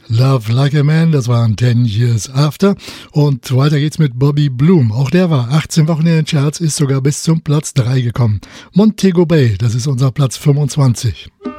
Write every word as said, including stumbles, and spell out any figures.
Love Like a Man, das waren Ten Years After. Und weiter geht's mit Bobby Bloom. Auch der war achtzehn Wochen in den Charts, ist sogar bis zum Platz drei gekommen. Montego Bay, das ist unser Platz fünfundzwanzig.